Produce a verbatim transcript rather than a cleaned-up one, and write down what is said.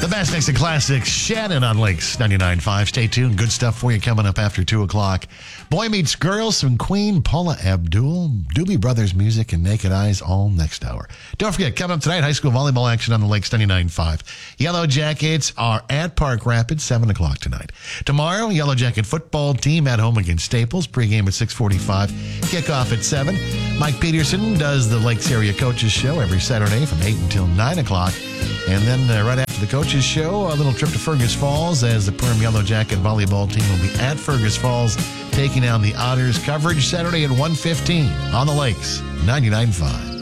best mix of classics. Shannon on Lakes ninety-nine point five. Stay tuned. Good stuff for you coming up after two o'clock. Boy Meets Girls from Queen, Paula Abdul, Doobie Brothers music, and Naked Eyes all next hour. Don't forget, coming up tonight, high school volleyball action on the Lakes ninety-nine point five. Yellow Jackets are at Park Rapids, seven o'clock tonight. Tomorrow, Yellow Jacket football team at home against Staples. Pregame at six forty-five. Kickoff at seven. Mike Peterson does the Lakes Area Coaches Show every Saturday from eight until nine o'clock. And then uh, right after the Coaches Show, a little trip to Fergus Falls as the Perm Yellow Jacket volleyball team will be at Fergus Falls taking down the Otters. Coverage Saturday at one fifteen on the Lakes ninety-nine point five.